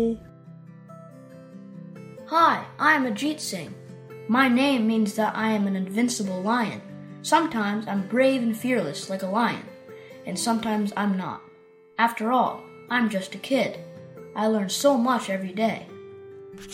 Hi, I am Ajit Singh. My name means that I am an invincible lion. Sometimes I'm brave and fearless like a lion, and sometimes I'm not. After all, I'm just a kid. I learn so much every day.